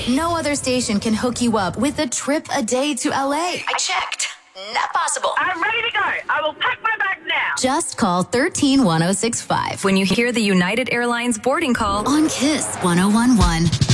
No other station can hook you up with a trip a day to LA. I checked. Not possible. I'm ready to go. I will pack my bag now. Just call 131065 When you hear the United Airlines boarding call on KISS 1011.